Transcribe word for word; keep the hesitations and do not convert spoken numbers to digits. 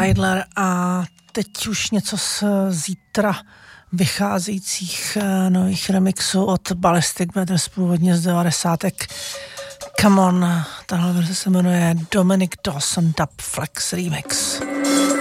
Idler a teď už něco z zítra vycházejících nových remixů od Ballistic Brothers, původně z devadesátek. Come on, tahle verze se jmenuje Dominic Dawson Dub Flex Remix.